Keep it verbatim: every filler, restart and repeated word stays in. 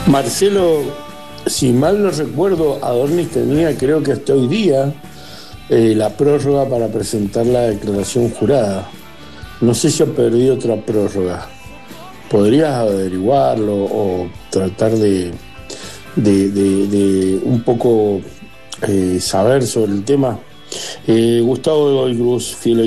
Marcelo, si mal no recuerdo, Adornis tenía, creo que hasta hoy día, eh, la prórroga para presentar la declaración jurada. No sé si ha perdido otra prórroga. ¿Podrías averiguarlo o tratar de, de, de, de un poco eh, saber sobre el tema? Eh, Gustavo de Goy Cruz, fiel